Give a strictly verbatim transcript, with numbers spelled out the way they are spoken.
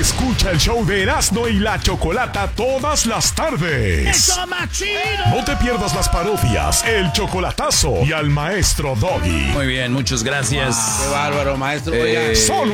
Escucha el show de Erasmo y la Chocolata todas las tardes. ¡Eso más chido! No te pierdas las parodias, el chocolatazo y al maestro Doggy. Muy bien, muchas gracias. Qué bárbaro, maestro. Eh, Solo